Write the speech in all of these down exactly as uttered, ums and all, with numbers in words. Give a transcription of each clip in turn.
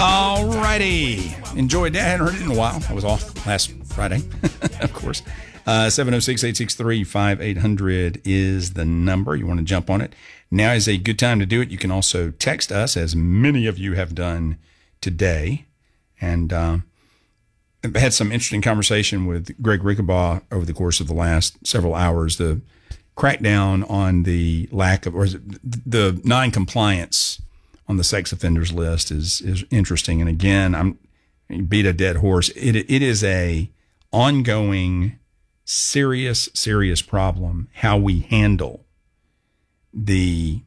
All righty. Enjoyed that. I hadn't heard it in a while. I was off last Friday, of course. Uh, seven oh six, eight six three, five eight hundred is the number. You want to jump on it. Now is a good time to do it. You can also text us, as many of you have done today. And uh, I've had some interesting conversation with Greg Rickabaugh over the course of the last several hours. The crackdown on the lack of, or is it the non-compliance on the sex offenders list is is interesting. And again, I'm beat a dead horse. It it is a ongoing, serious, serious problem how we handle the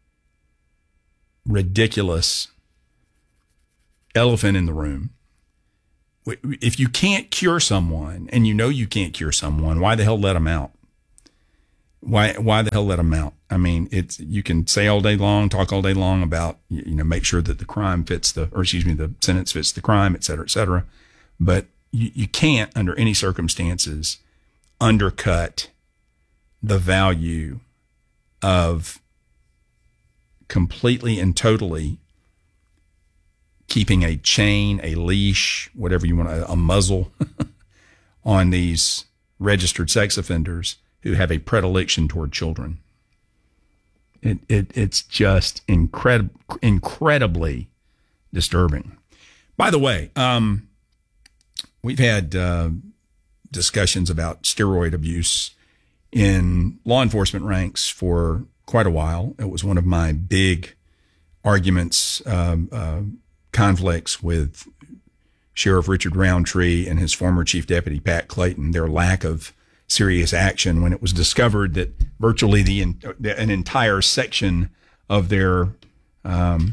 ridiculous elephant in the room. If you can't cure someone, and you know you can't cure someone, why the hell let them out? Why why the hell let them out? I mean, it's you can say all day long, talk all day long about, you know, make sure that the crime fits the, or excuse me, the sentence fits the crime, et cetera, et cetera. But you, you can't, under any circumstances, undercut the value of completely and totally keeping a chain, a leash, whatever you want, a, a muzzle on these registered sex offenders who have a predilection toward children. It, it it's just incredible, incredibly disturbing. By the way, um, we've had uh, discussions about steroid abuse in law enforcement ranks for quite a while. It was one of my big arguments, um, uh, conflicts with Sheriff Richard Roundtree and his former Chief Deputy Pat Clayton, their lack of serious action when it was discovered that virtually the an entire section of their um,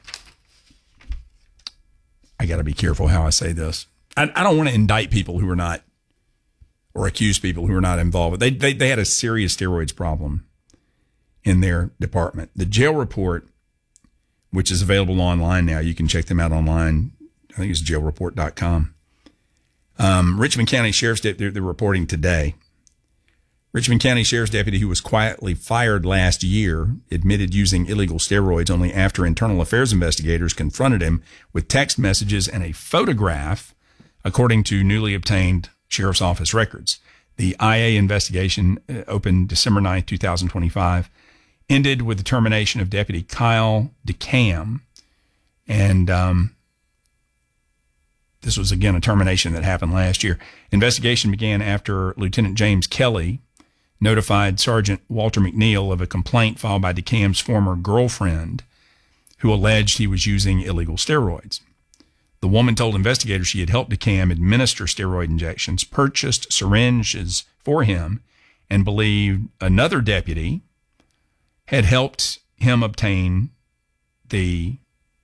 I got to be careful how I say this. I, I don't want to indict people who are not, or accuse people who are not involved. They, they they had a serious steroids problem in their department. The jail report, which is available online now, you can check them out online. I think it's jail report dot com. Um, Richmond County Sheriff's Deputy, they're, they're reporting today. Richmond County Sheriff's Deputy, who was quietly fired last year, admitted using illegal steroids only after internal affairs investigators confronted him with text messages and a photograph, according to newly obtained Sheriff's Office records. The I A investigation uh, opened December ninth, twenty twenty-five, ended with the termination of Deputy Kyle DeCam. And um, this was, again, a termination that happened last year. Investigation began after Lieutenant James Kelly notified Sergeant Walter McNeil of a complaint filed by DeCam's former girlfriend who alleged he was using illegal steroids. The woman told investigators she had helped DeCam administer steroid injections, purchased syringes for him, and believed another deputy had helped him obtain the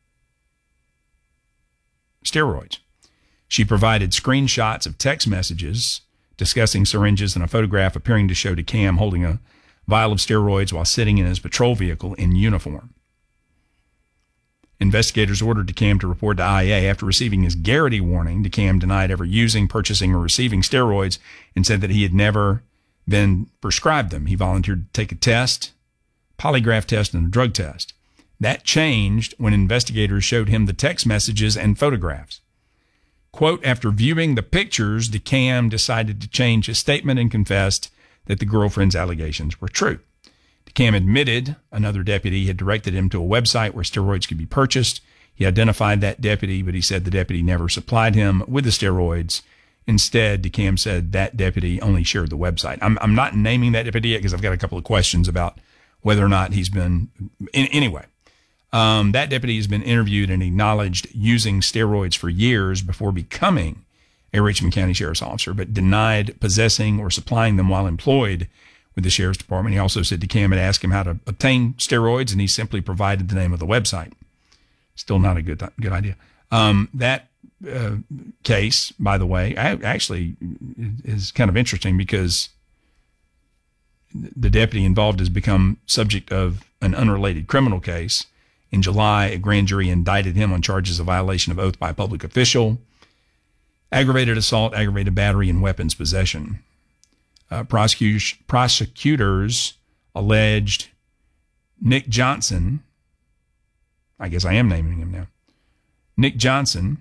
steroids. She provided screenshots of text messages discussing syringes and a photograph appearing to show DeCam holding a vial of steroids while sitting in his patrol vehicle in uniform. Investigators ordered DeCam to report to I A. After receiving his Garrity warning, DeCam denied ever using, purchasing, or receiving steroids and said that he had never been prescribed them. He volunteered to take a test, polygraph test, and a drug test. That changed when investigators showed him the text messages and photographs. Quote, after viewing the pictures, DeCam decided to change his statement and confessed that the girlfriend's allegations were true. DeCam admitted another deputy had directed him to a website where steroids could be purchased. He identified that deputy, but he said the deputy never supplied him with the steroids. Instead, DeCam said that deputy only shared the website. I'm, I'm not naming that deputy yet because I've got a couple of questions about whether or not he's been... In, anyway. Um, that deputy has been interviewed and acknowledged using steroids for years before becoming a Richmond County Sheriff's Officer, but denied possessing or supplying them while employed with the Sheriff's Department. He also said DeCam had asked him how to obtain steroids, and he simply provided the name of the website. Still not a good good idea. Um, that uh, case, by the way, I, actually is kind of interesting because the deputy involved has become subject of an unrelated criminal case. In July, a grand jury indicted him on charges of violation of oath by a public official, aggravated assault, aggravated battery, and weapons possession. Uh, prosecu- prosecutors alleged Nick Johnson, I guess I am naming him now, Nick Johnson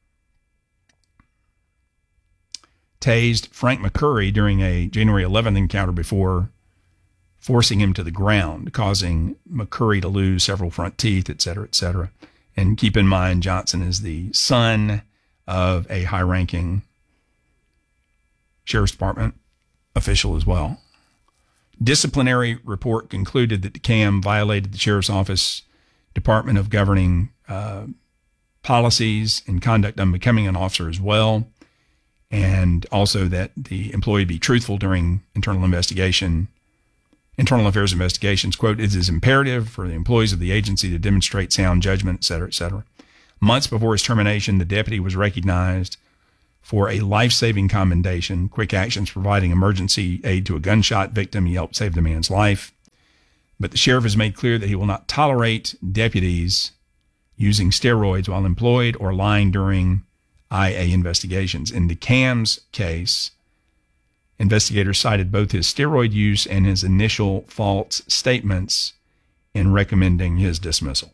tased Frank McCurry during a January eleventh encounter before forcing him to the ground, causing McCurry to lose several front teeth, et cetera, et cetera. And keep in mind, Johnson is the son of a high-ranking Sheriff's Department official as well. Disciplinary report concluded that DeCam violated the Sheriff's Office Department of Governing uh, policies and conduct unbecoming an officer as well, and also that the employee be truthful during internal investigation, internal affairs investigations. Quote, it is imperative for the employees of the agency to demonstrate sound judgment, et cetera, et cetera. Months before his termination, the deputy was recognized for a life-saving commendation, quick actions providing emergency aid to a gunshot victim. He helped save the man's life. But the sheriff has made clear that he will not tolerate deputies using steroids while employed or lying during I A investigations. In DeCam's case, investigators cited both his steroid use and his initial false statements in recommending his dismissal.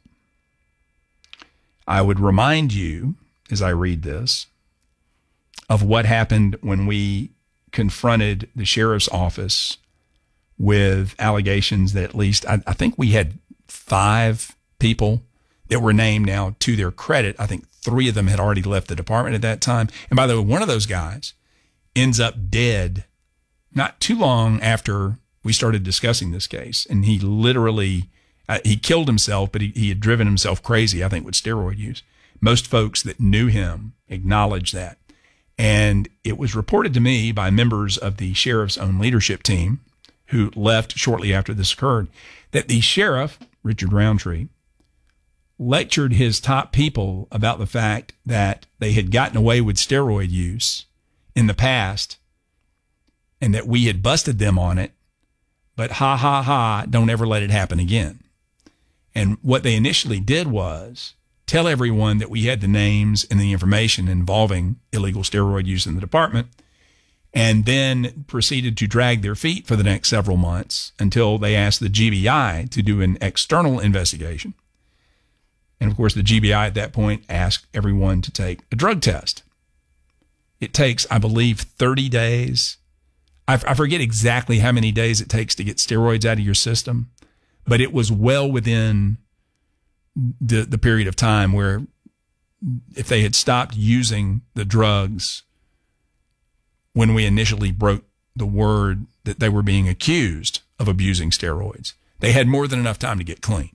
I would remind you, as I read this, of what happened when we confronted the sheriff's office with allegations that at least, I, I think we had five people that were named. Now, to their credit, I think three of them had already left the department at that time. And by the way, one of those guys ends up dead not too long after we started discussing this case. And he literally, uh, he killed himself, but he, he had driven himself crazy, I think, with steroid use. Most folks that knew him acknowledged that. And it was reported to me by members of the sheriff's own leadership team who left shortly after this occurred that the sheriff, Richard Roundtree, lectured his top people about the fact that they had gotten away with steroid use in the past and that we had busted them on it, but ha, ha, ha, don't ever let it happen again. And what they initially did was tell everyone that we had the names and the information involving illegal steroid use in the department, and then proceeded to drag their feet for the next several months until they asked the G B I to do an external investigation. And of course, the G B I at that point asked everyone to take a drug test. It takes, I believe, thirty days. I, I forget exactly how many days it takes to get steroids out of your system, but it was well within the, the period of time where if they had stopped using the drugs when we initially broke the word that they were being accused of abusing steroids, they had more than enough time to get clean.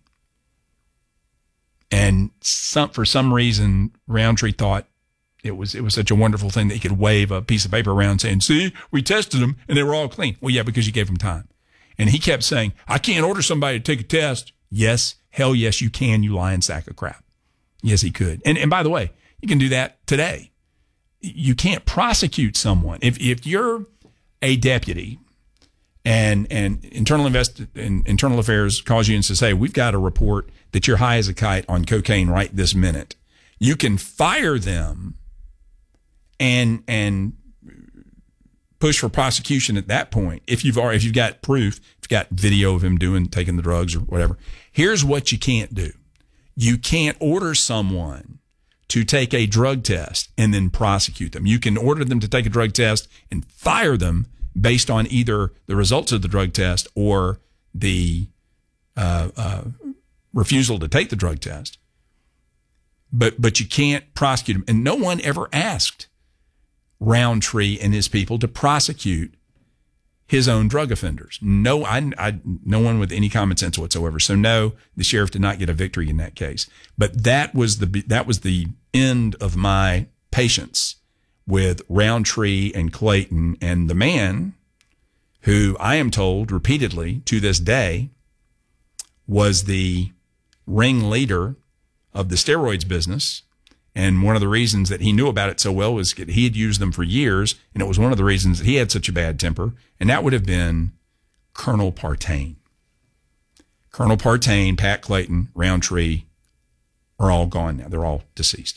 And some, for some reason, Roundtree thought it was it was such a wonderful thing that he could wave a piece of paper around saying, see, we tested them and they were all clean. Well, yeah, because you gave them time. And he kept saying, I can't order somebody to take a test. Yes, hell yes, you can, you lying sack of crap. Yes, he could. And and by the way, you can do that today. You can't prosecute someone. If if you're a deputy and and internal invest in, internal affairs calls you and says, hey, we've got a report that you're high as a kite on cocaine right this minute, you can fire them and and push for prosecution at that point if you've already, if you've got proof, if you've got video of him doing taking the drugs or whatever. Here's what you can't do. You can't order someone to take a drug test and then prosecute them. You can order them to take a drug test and fire them based on either the results of the drug test or the uh, uh, refusal to take the drug test. But but you can't prosecute them. And no one ever asked Roundtree and his people to prosecute his own drug offenders. No, I, I, no one with any common sense whatsoever. So no, the sheriff did not get a victory in that case. But that was the that was the end of my patience with Roundtree and Clayton and the man who I am told repeatedly to this day was the ringleader of the steroids business. And one of the reasons that he knew about it so well was that he had used them for years, and it was one of the reasons that he had such a bad temper, and that would have been Colonel Partain. Colonel Partain, Pat Clayton, Roundtree are all gone now. They're all deceased.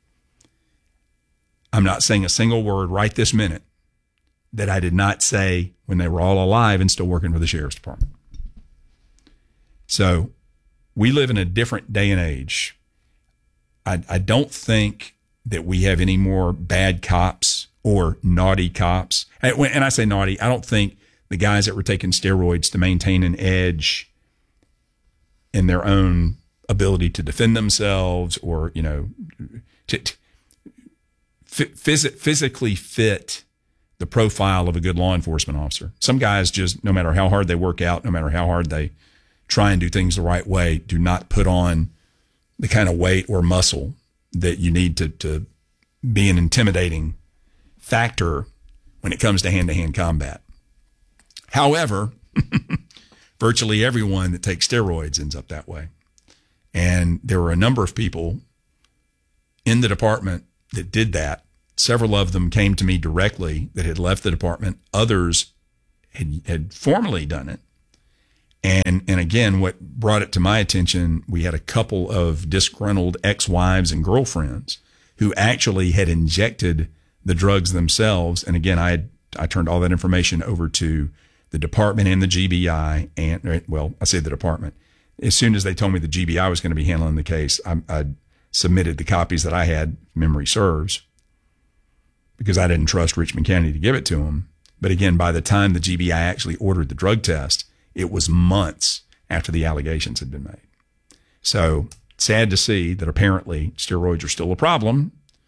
I'm not saying a single word right this minute that I did not say when they were all alive and still working for the sheriff's department. So we live in a different day and age. I, I don't think that we have any more bad cops or naughty cops. And when and I say naughty, I don't think the guys that were taking steroids to maintain an edge in their own ability to defend themselves or, you know, to, to phys- physically fit the profile of a good law enforcement officer. Some guys just, no matter how hard they work out, no matter how hard they try and do things the right way, do not put on the kind of weight or muscle that you need to, to be an intimidating factor when it comes to hand-to-hand combat. However, virtually everyone that takes steroids ends up that way. And there were a number of people in the department that did that. Several of them came to me directly that had left the department. Others had, had formerly done it. And and again, what brought it to my attention, we had a couple of disgruntled ex-wives and girlfriends who actually had injected the drugs themselves. And again, I had, I turned all that information over to the department and the G B I. And well, I say the department. As soon as they told me the G B I was going to be handling the case, I, I submitted the copies that I had, if memory serves, because I didn't trust Richmond County to give it to them. But again, by the time the G B I actually ordered the drug test, it was months after the allegations had been made. So sad to see that apparently steroids are still a problem.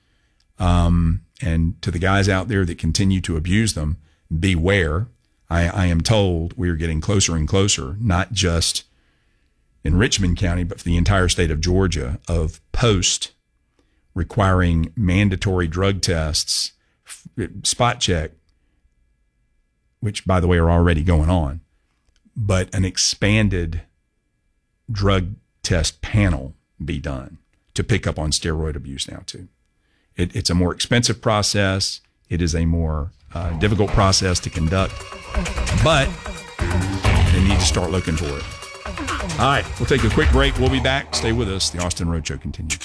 Um, and to the guys out there that continue to abuse them, beware. I, I am told we are getting closer and closer, not just in Richmond County, but for the entire state of Georgia, of post requiring mandatory drug tests, spot check, which, by the way, are already going on, but an expanded drug test panel be done to pick up on steroid abuse now, too. It, it's a more expensive process. It is a more uh, difficult process to conduct, but they need to start looking for it. All right, we'll take a quick break. We'll be back. Stay with us. The Austin Road Show continues.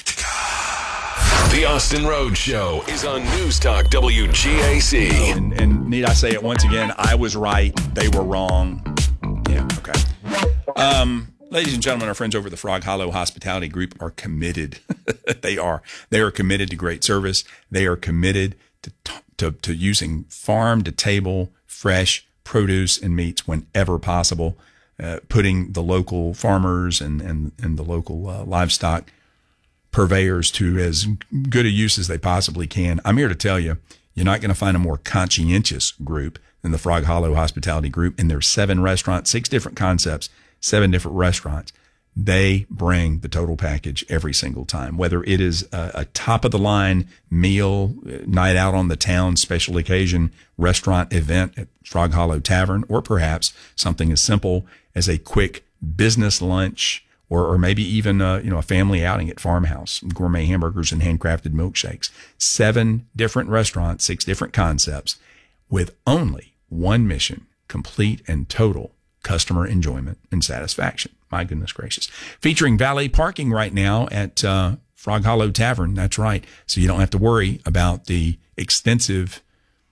The Austin Road Show is on News Talk W G A C. And, and need I say it once again, I was right. They were wrong. Yeah, okay. Um, ladies and gentlemen, our friends over at the Frog Hollow Hospitality Group are committed. They are. They are committed to great service. They are committed to, to, to using farm-to-table fresh produce and meats whenever possible, uh, putting the local farmers and, and, and the local uh, livestock purveyors to as good a use as they possibly can. I'm here to tell you, you're not going to find a more conscientious group than the Frog Hollow Hospitality Group. And there's seven restaurants, six different concepts, seven different restaurants. They bring the total package every single time, whether it is a, a top-of-the-line meal, night out on the town, special occasion, restaurant event at Frog Hollow Tavern, or perhaps something as simple as a quick business lunch, or, or maybe even a, you know, a family outing at Farmhouse, gourmet hamburgers and handcrafted milkshakes. Seven different restaurants, six different concepts, with only one mission: complete and total customer enjoyment and satisfaction. My goodness gracious. Featuring valet parking right now at uh, Frog Hollow Tavern. That's right. So you don't have to worry about the extensive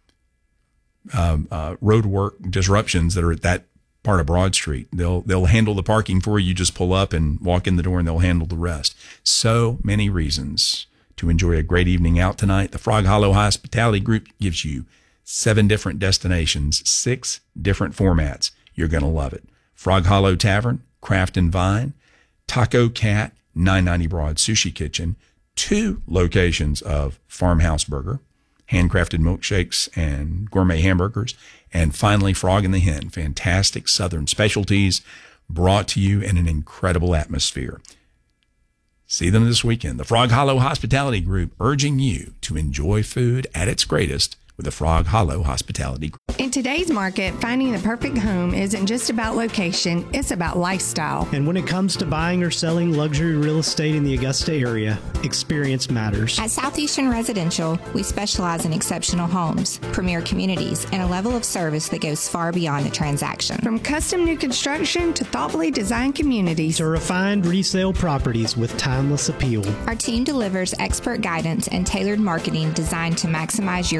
uh, uh, road work disruptions that are at that part of Broad Street. They'll they'll handle the parking for you. You just pull up and walk in the door and they'll handle the rest. So many reasons to enjoy a great evening out tonight. The Frog Hollow Hospitality Group gives you seven different destinations, six different formats. You're going to love it. Frog Hollow Tavern, Craft and Vine, Taco Cat, nine ninety Broad Sushi Kitchen, two locations of Farmhouse Burger, handcrafted milkshakes and gourmet hamburgers, and finally Frog and the Hen, fantastic Southern specialties brought to you in an incredible atmosphere. See them this weekend. The Frog Hollow Hospitality Group, urging you to enjoy food at its greatest with the Frog Hollow Hospitality Group. In today's market, finding the perfect home isn't just about location, it's about lifestyle. And when it comes to buying or selling luxury real estate in the Augusta area, experience matters. At Southeastern Residential, we specialize in exceptional homes, premier communities, and a level of service that goes far beyond the transaction. From custom new construction to thoughtfully designed communities to refined resale properties with timeless appeal. Our team delivers expert guidance and tailored marketing designed to maximize your investment.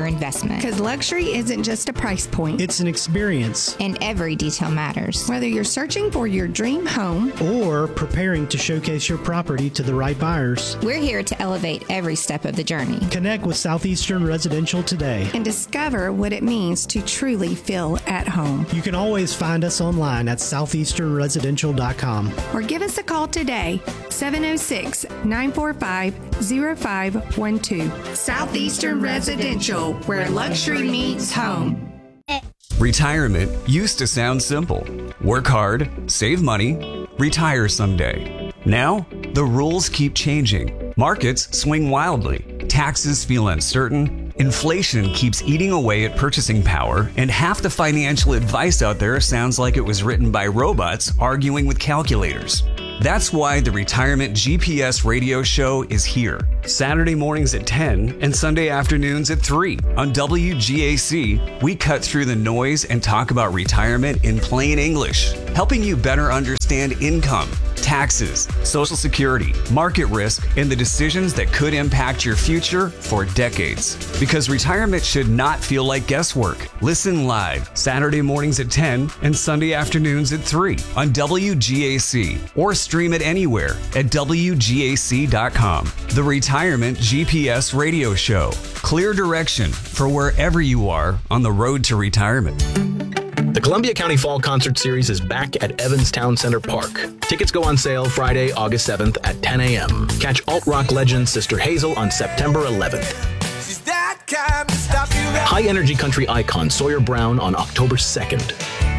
investment. Because luxury isn't just a price point. It's an experience. And every detail matters. Whether you're searching for your dream home or preparing to showcase your property to the right buyers. We're here to elevate every step of the journey. Connect with Southeastern Residential today and discover what it means to truly feel at home. You can always find us online at southeastern residential dot com or give us a call today, seven oh six, nine four five, oh five one two. Southeastern Residential, where luxury meets home. Retirement used to sound simple. Work hard, save money, retire someday. Now, the rules keep changing. Markets swing wildly. Taxes feel uncertain. Inflation keeps eating away at purchasing power, and half the financial advice out there sounds like it was written by robots arguing with calculators. That's why the Retirement G P S radio show is here. Saturday mornings at ten and Sunday afternoons at three on W G A C. We cut through the noise and talk about retirement in plain English, helping you better understand income, taxes, Social Security, market risk, and the decisions that could impact your future for decades. Because retirement should not feel like guesswork. Listen live Saturday mornings at ten and Sunday afternoons at three on W G A C, or stream it anywhere at W G A C dot com. The Retirement G P S Radio Show. Clear direction for wherever you are on the road to retirement. The Columbia County Fall Concert Series is back at Evans Town Center Park. Tickets go on sale Friday, August seventh at ten a.m. Catch alt-rock legend Sister Hazel on September eleventh. High-energy country icon Sawyer Brown on October second.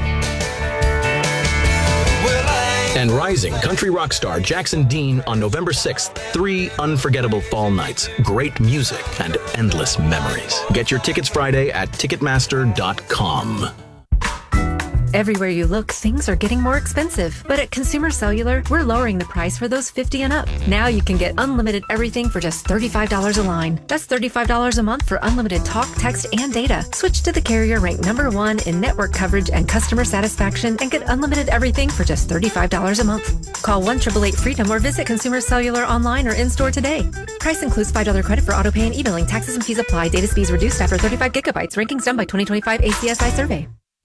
And rising country rock star Jackson Dean on November sixth. Three unforgettable fall nights, great music, and endless memories. Get your tickets Friday at ticketmaster dot com. Everywhere you look, things are getting more expensive. But at Consumer Cellular, we're lowering the price for those fifty and up. Now you can get unlimited everything for just thirty-five dollars a line. That's thirty-five dollars a month for unlimited talk, text, and data. Switch to the carrier ranked number one in network coverage and customer satisfaction and get unlimited everything for just thirty-five dollars a month. Call one eight eight eight freedom or visit Consumer Cellular online or in-store today. Price includes five dollars credit for auto pay and e-billing. Taxes and fees apply. Data speeds reduced after thirty-five gigabytes. Rankings done by twenty twenty-five A C S I survey.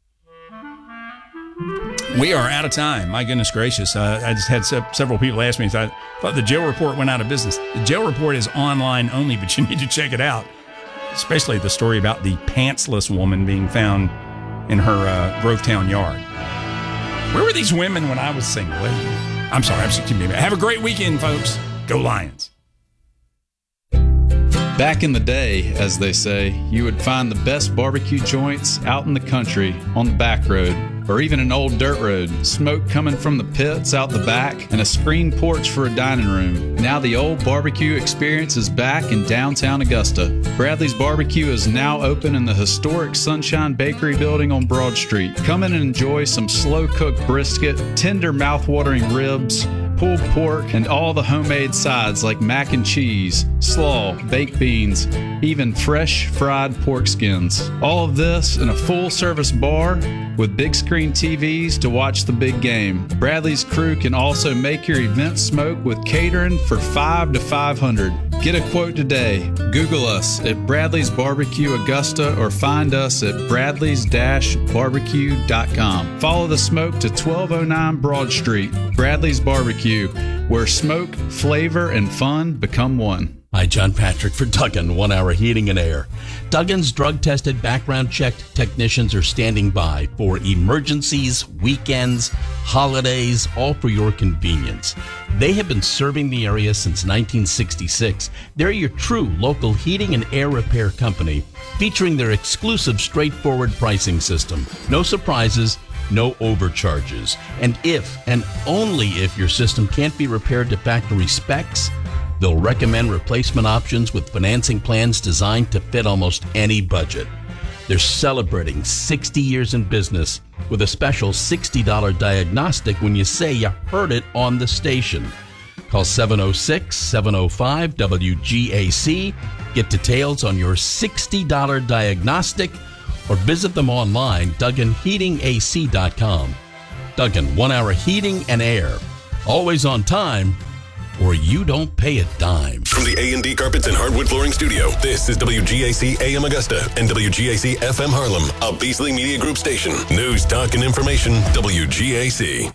We are out of time. My goodness gracious. Uh, I just had se- several people ask me, I thought the jail report went out of business. The jail report is online only, but you need to check it out. Especially the story about the pantsless woman being found in her uh, Grovetown yard. Where were these women when I was single? I'm sorry. I'm excuse me. Have a great weekend, folks. Go Lions. Back in the day, as they say, you would find the best barbecue joints out in the country on the back road, or even an old dirt road, smoke coming from the pits out the back, and a screened porch for a dining room. Now the old barbecue experience is back in downtown Augusta. Bradley's Barbecue is now open in the historic Sunshine Bakery building on Broad Street. Come in and enjoy some slow-cooked brisket, tender mouth-watering ribs, pulled pork, and all the homemade sides like mac and cheese, slaw, baked beans, even fresh fried pork skins. All of this in a full-service bar with big screen T Vs to watch the big game. Bradley's crew can also make your event smoke with catering for five to five hundred. Get a quote today. Google us at Bradley's Barbecue Augusta or find us at bradleys dash barbecue dot com. Follow the smoke to twelve oh nine Broad Street. Bradley's Barbecue, where smoke, flavor, and fun become one. Hi, John Patrick for Duggan One Hour Heating and Air. Duggan's drug-tested, background-checked technicians are standing by for emergencies, weekends, holidays, all for your convenience. They have been serving the area since nineteen sixty-six. They're your true local heating and air repair company, featuring their exclusive straightforward pricing system. No surprises, no overcharges. And if, and only if, your system can't be repaired to factory specs, they'll recommend replacement options with financing plans designed to fit almost any budget. They're celebrating sixty years in business with a special sixty dollars diagnostic when you say you heard it on the station. Call seven oh six, seven oh five, W G A C. Get details on your sixty dollars diagnostic or visit them online, Duggan Heating A C dot com. Duggan One Hour Heating and Air. Always on time, or you don't pay a dime. From the A and D Carpets and Hardwood Flooring Studio, this is W G A C A M Augusta and W G A C F M Harlem, a Beasley Media Group station. News, talk, and information, W G A C.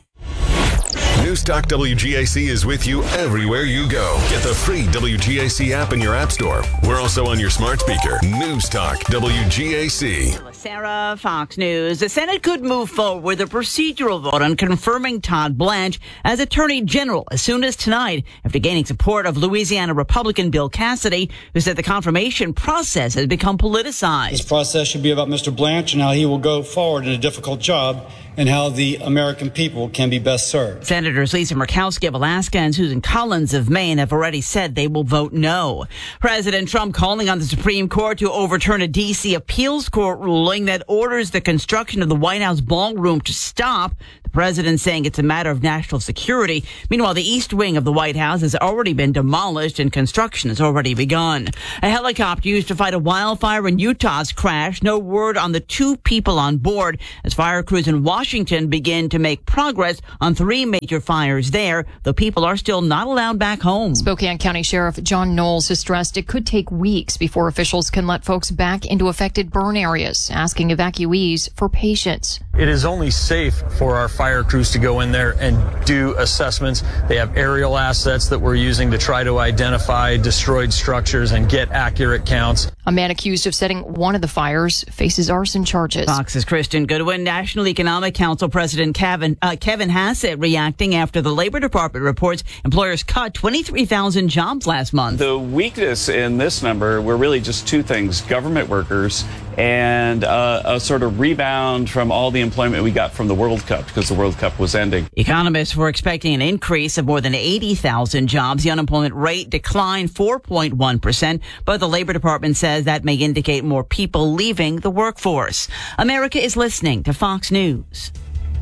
News Talk W G A C is with you everywhere you go. Get the free W G A C app in your app store. We're also on your smart speaker. News Talk W G A C. Sarah, Fox News. The Senate could move forward with a procedural vote on confirming Todd Blanche as Attorney General as soon as tonight, after gaining support of Louisiana Republican Bill Cassidy, who said the confirmation process has become politicized. This process should be about Mister Blanche and how he will go forward in a difficult job and how the American people can be best served. Senators Lisa Murkowski of Alaska and Susan Collins of Maine have already said they will vote no. President Trump calling on the Supreme Court to overturn a D C appeals court ruling that orders the construction of the White House ballroom to stop. The president saying it's a matter of national security. Meanwhile, the east wing of the White House has already been demolished and construction has already begun. A helicopter used to fight a wildfire in Utah's crashed. No word on the two people on board as fire crews in Washington begin to make progress on three major fires there, though people are still not allowed back home. Spokane County Sheriff John Knowles has stressed it could take weeks before officials can let folks back into affected burn areas, asking evacuees for patience. It is only safe for our fire crews to go in there and do assessments. They have aerial assets that we're using to try to identify destroyed structures and get accurate counts. A man accused of setting one of the fires faces arson charges. Fox's Christian Goodwin. National Economic Council President Kevin, uh, Kevin Hassett reacting after the Labor Department reports employers cut twenty-three thousand jobs last month. The weakness in this number were really just two things: government workers and uh, a sort of rebound from all the employment we got from the World Cup, because the World Cup was ending. Economists were expecting an increase of more than eighty thousand jobs. The unemployment rate declined four point one percent, but the Labor Department says that may indicate more people leaving the workforce. America is listening to Fox News.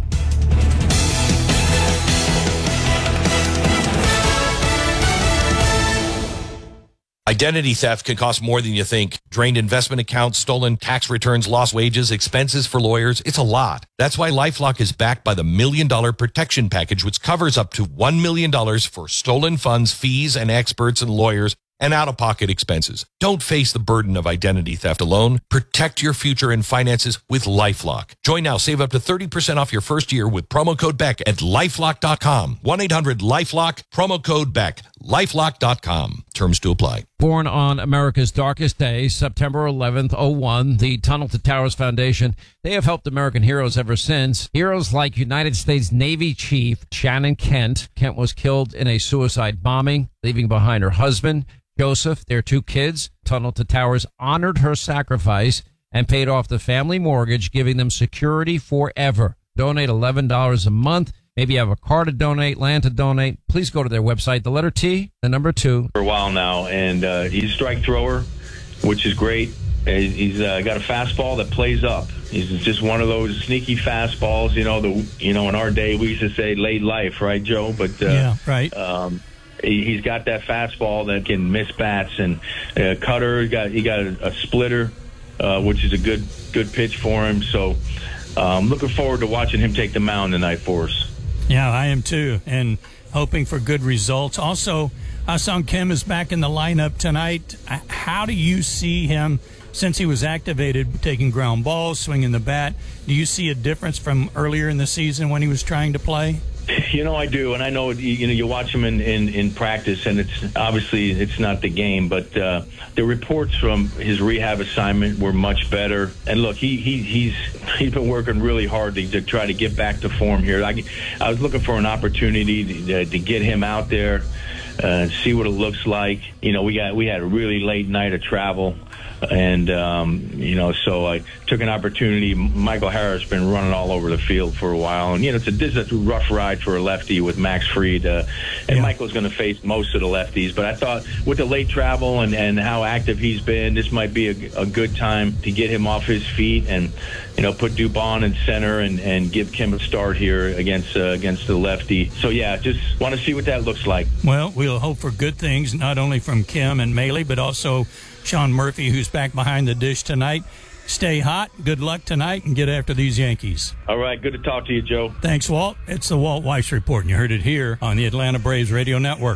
Identity theft can cost more than you think. Drained investment accounts, stolen tax returns, lost wages, expenses for lawyers. It's a lot. That's why LifeLock is backed by the Million Dollar Protection Package, which covers up to one million dollars for stolen funds, fees, and experts and lawyers, and out-of-pocket expenses. Don't face the burden of identity theft alone. Protect your future and finances with LifeLock. Join now. Save up to thirty percent off your first year with promo code Beck at lifelock dot com. one eight hundred lifelock, promo code Beck. lifelock dot com. Terms to apply. Born on America's darkest day, September eleventh, oh one, the Tunnel to Towers Foundation, they have helped American heroes ever since. Heroes like United States Navy Chief Shannon Kent. Kent was killed in a suicide bombing, leaving behind her husband, Joseph, their two kids. Tunnel to Towers honored her sacrifice and paid off the family mortgage, giving them security forever. Donate eleven dollars a month. Maybe you have a car to donate, land to donate. Please go to their website, the letter T, the number two. For a while now, and uh, he's a strike thrower, which is great. He's uh, got a fastball that plays up. He's just one of those sneaky fastballs, you know, the you know, in our day we used to say late life, right, Joe? But uh, yeah, right. Um, He's got that fastball that can miss bats, and uh, cutter. He got he got a, a splitter, uh, which is a good good pitch for him. So I'm um, looking forward to watching him take the mound tonight for us. Yeah, I am too, and hoping for good results. Also, Ah-Sung Kim is back in the lineup tonight. How do you see him since he was activated, taking ground balls, swinging the bat? Do you see a difference from earlier in the season when he was trying to play? You know, I do, and I know you know you watch him in, in, in practice, and it's obviously it's not the game, but uh, the reports from his rehab assignment were much better. And look, he, he he's he's been working really hard to, to try to get back to form here. I, I was looking for an opportunity to, to get him out there and uh, see what it looks like. You know, we got we had a really late night of travel. And, um, you know, so I took an opportunity. Michael Harris has been running all over the field for a while. And, you know, it's a, this is a rough ride for a lefty with Max Fried. Uh, and yeah. Michael's going to face most of the lefties. But I thought with the late travel and, and how active he's been, this might be a, a good time to get him off his feet and, you know, put Dubon in center and, and give Kim a start here against uh, against the lefty. So, yeah, just want to see what that looks like. Well, we'll hope for good things, not only from Kim and Maley, but also Sean Murphy, who's back behind the dish tonight. Stay hot. Good luck tonight, and get after these Yankees. All right. Good to talk to you, Joe. Thanks, Walt. It's the Walt Weiss Report, and you heard it here on the Atlanta Braves Radio Network.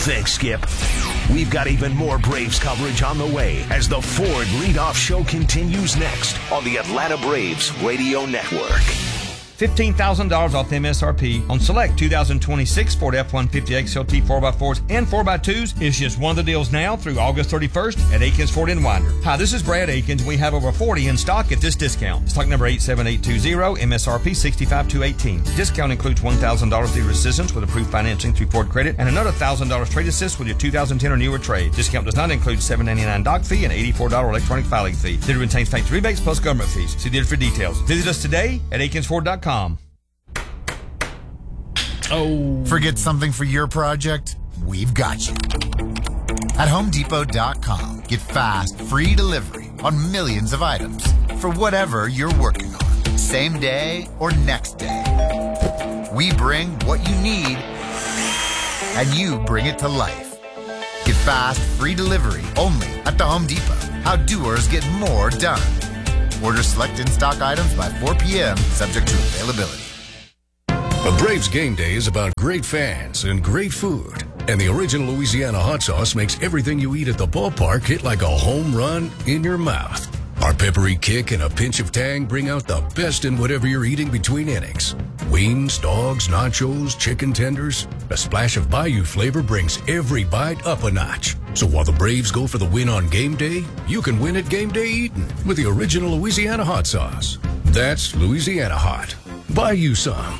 Thanks, Skip. We've got even more Braves coverage on the way as the Ford Leadoff Show continues next on the Atlanta Braves Radio Network. fifteen thousand dollars off M S R P on select two thousand twenty-six Ford F one fifty X L T four by fours and four by twos is just one of the deals now through August thirty-first at Akins Ford in Winder. Hi, this is Brad Akins, and we have over forty in stock at this discount. Stock number eight seven eight two zero, M S R P sixty-five thousand two hundred eighteen dollars. Discount includes one thousand dollars dealer assistance with approved financing through Ford Credit and another one thousand dollars trade assist with your two thousand ten or newer trade. Discount does not include seven dollars and ninety-nine cents doc fee and eighty-four dollars electronic filing fee. Dealer retains tax rebates plus government fees. See dealer for details. Visit us today at akins ford dot com. Oh. Forget something for your project? We've got you. At home depot dot com, get fast, free delivery on millions of items for whatever you're working on, same day or next day. We bring what you need, and you bring it to life. Get fast, free delivery only at the Home Depot. How doers get more done. Order select in-stock items by four p.m., subject to availability. A Braves game day is about great fans and great food. And the original Louisiana hot sauce makes everything you eat at the ballpark hit like a home run in your mouth. Our peppery kick and a pinch of tang bring out the best in whatever you're eating between innings. Wings, dogs, nachos, chicken tenders. A splash of Bayou flavor brings every bite up a notch. So while the Braves go for the win on game day, you can win at game day eating with the original Louisiana hot sauce. That's Louisiana hot. Buy you some.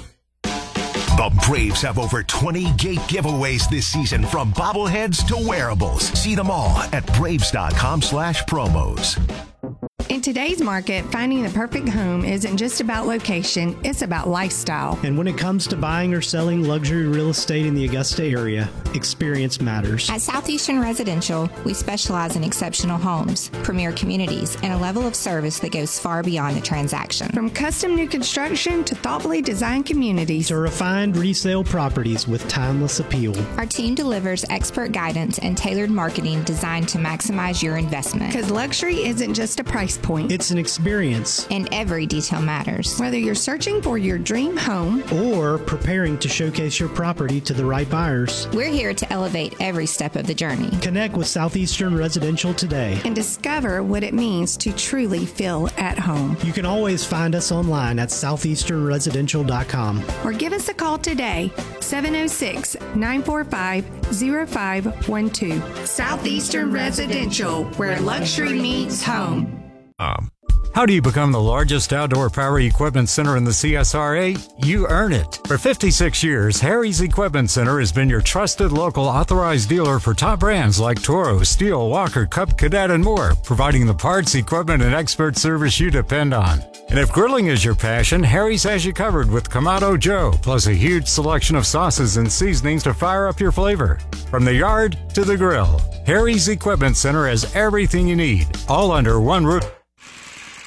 The Braves have over twenty gate giveaways this season, from bobbleheads to wearables. See them all at braves dot com slash promos. In today's market, finding the perfect home isn't just about location, it's about lifestyle. And when it comes to buying or selling luxury real estate in the Augusta area, experience matters. At Southeastern Residential, we specialize in exceptional homes, premier communities, and a level of service that goes far beyond the transaction. From custom new construction to thoughtfully designed communities to refined resale properties with timeless appeal. Our team delivers expert guidance and tailored marketing designed to maximize your investment. Because luxury isn't just a price point. It's an experience. And every detail matters. Whether you're searching for your dream home or preparing to showcase your property to the right buyers, we're here to elevate every step of the journey. Connect with Southeastern Residential today and discover what it means to truly feel at home. You can always find us online at southeastern residential dot com or give us a call today, seven oh six, nine four five, oh five one two. Southeastern Residential, where luxury meets home. Um, how do you become the largest outdoor power equipment center in the C S R A? You earn it. For fifty-six years, Harry's Equipment Center has been your trusted local authorized dealer for top brands like Toro, Steel, Walker, Cub, Cadet, and more, providing the parts, equipment, and expert service you depend on. And if grilling is your passion, Harry's has you covered with Kamado Joe, plus a huge selection of sauces and seasonings to fire up your flavor. From the yard to the grill, Harry's Equipment Center has everything you need, all under one roof.